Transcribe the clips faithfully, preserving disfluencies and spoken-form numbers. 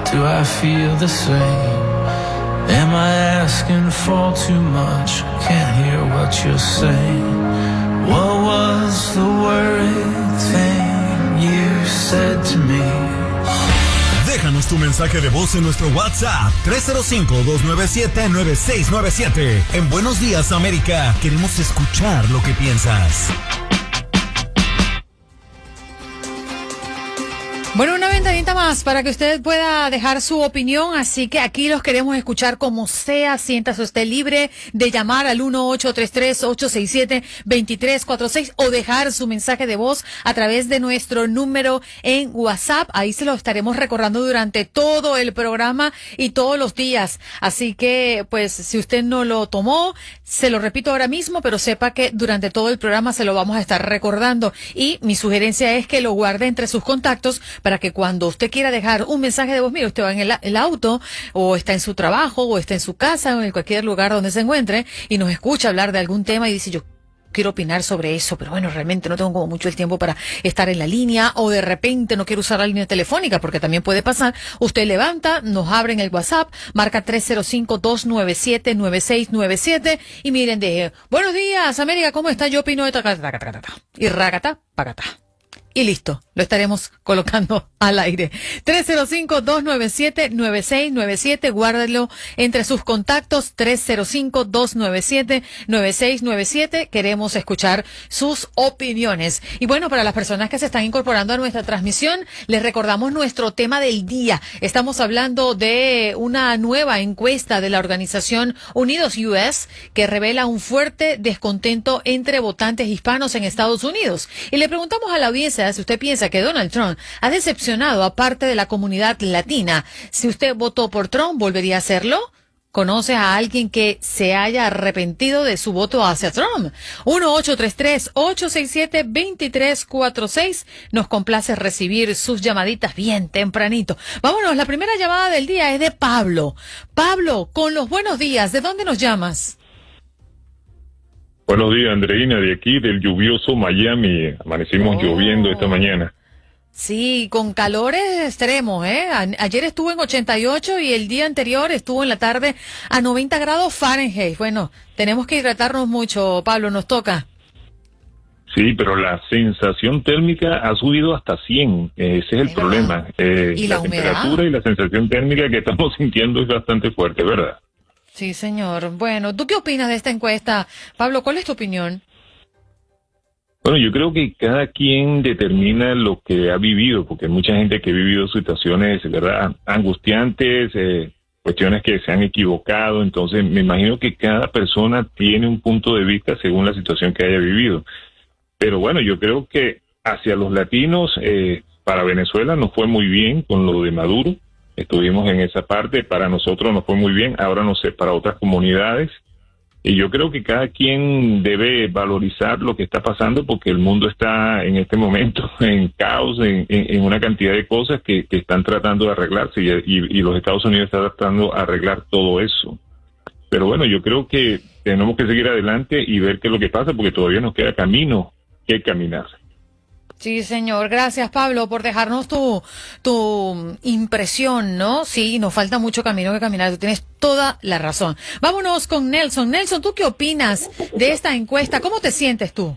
Do I feel the same? Am I asking for too much? Can't hear what you're saying. What was the worried thing you said to me? Déjanos tu mensaje de voz en nuestro WhatsApp tres cero cinco, dos nueve siete, nueve seis nueve siete. En Buenos Días, América, queremos escuchar lo que piensas. Bueno, una ventanita más para que usted pueda dejar su opinión, así que aquí los queremos escuchar como sea. Siéntase usted libre de llamar al uno ocho tres tres, ocho seis siete, dos tres cuatro seis o dejar su mensaje de voz a través de nuestro número en WhatsApp. Ahí se lo estaremos recordando durante todo el programa y todos los días. Así que, pues, si usted no lo tomó, se lo repito ahora mismo, pero sepa que durante todo el programa se lo vamos a estar recordando. Y mi sugerencia es que lo guarde entre sus contactos para que cuando usted quiera dejar un mensaje de voz, mire, usted va en el, el auto, o está en su trabajo, o está en su casa, o en cualquier lugar donde se encuentre, y nos escucha hablar de algún tema y dice, yo quiero opinar sobre eso, pero bueno, realmente no tengo como mucho el tiempo para estar en la línea, o de repente no quiero usar la línea telefónica, porque también puede pasar. Usted levanta, nos abre en el WhatsApp, marca tres cero cinco, dos nueve siete, nueve seis nueve siete, y miren, de buenos días, América, ¿cómo está? Yo opino de tacata, y racata, pacata. Y listo, lo estaremos colocando al aire. tres cero cinco, dos nueve siete, nueve seis nueve siete, guárdelo entre sus contactos, tres cero cinco, dos nueve siete, nueve seis nueve siete. Queremos escuchar sus opiniones. Y bueno, para las personas que se están incorporando a nuestra transmisión, les recordamos nuestro tema del día. Estamos hablando de una nueva encuesta de la organización Unidos U S que revela un fuerte descontento entre votantes hispanos en Estados Unidos. Y le preguntamos a la audiencia si usted piensa que Donald Trump ha decepcionado a parte de la comunidad latina. Si usted votó por Trump, ¿volvería a hacerlo? ¿Conoce a alguien que se haya arrepentido de su voto hacia Trump? uno ocho tres tres, ocho seis siete, dos tres cuatro seis. Nos complace recibir sus llamaditas bien tempranito. Vámonos, la primera llamada del día es de Pablo. Pablo, con los buenos días, ¿de dónde nos llamas? Buenos días, Andreina, de aquí, del lluvioso Miami. Amanecimos oh. lloviendo esta mañana. Sí, con calores extremos, ¿eh? A- ayer estuvo en ochenta y ocho y el día anterior estuvo en la tarde a noventa grados Fahrenheit. Bueno, tenemos que hidratarnos mucho, Pablo, nos toca. Sí, pero la sensación térmica ha subido hasta cien. Ese es el ¿Es problema. Eh, ¿Y la, la humedad? temperatura y la sensación térmica que estamos sintiendo es bastante fuerte, ¿verdad? Sí, señor. Bueno, ¿tú qué opinas de esta encuesta? Pablo, ¿cuál es tu opinión? Bueno, yo creo que cada quien determina lo que ha vivido, porque hay mucha gente que ha vivido situaciones, ¿verdad?, angustiantes, eh, cuestiones que se han equivocado. Entonces, me imagino que cada persona tiene un punto de vista según la situación que haya vivido. Pero bueno, yo creo que hacia los latinos, eh, para Venezuela nos fue muy bien con lo de Maduro. Estuvimos en esa parte, para nosotros nos fue muy bien, ahora no sé, para otras comunidades. Y yo creo que cada quien debe valorizar lo que está pasando, porque el mundo está en este momento en caos, en, en, en una cantidad de cosas que, que están tratando de arreglarse, y, y, y los Estados Unidos están tratando de arreglar todo eso. Pero bueno, yo creo que tenemos que seguir adelante y ver qué es lo que pasa, porque todavía nos queda camino que caminar. Sí, señor. Gracias, Pablo, por dejarnos tu, tu impresión, ¿no? Sí, nos falta mucho camino que caminar. Tú tienes toda la razón. Vámonos con Nelson. Nelson, ¿tú qué opinas de esta encuesta? ¿Cómo te sientes tú?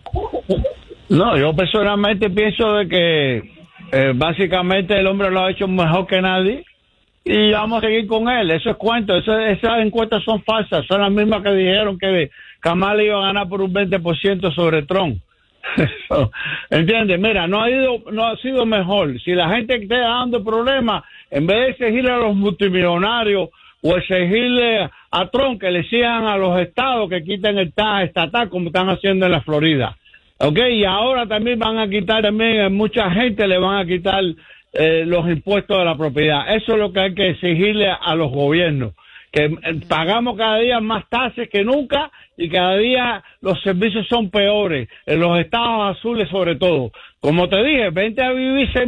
No, yo personalmente pienso de que eh, básicamente el hombre lo ha hecho mejor que nadie y vamos a seguir con él. Eso es cuento. Eso, esas encuestas son falsas. Son las mismas que dijeron que Kamala iba a ganar por un veinte por ciento sobre Trump. ¿Entiendes? Mira, no ha ido, no ha sido mejor. Si la gente está dando problemas, en vez de exigirle a los multimillonarios o exigirle a Trump que le sigan a los estados que quiten el tax estatal como están haciendo en la Florida, ¿ok? Y ahora también van a quitar, también a mucha gente le van a quitar eh, los impuestos de la propiedad. Eso es lo que hay que exigirle a los gobiernos, que eh, pagamos cada día más tasas que nunca y cada día los servicios son peores, en los estados azules sobre todo. Como te dije, vente a vivir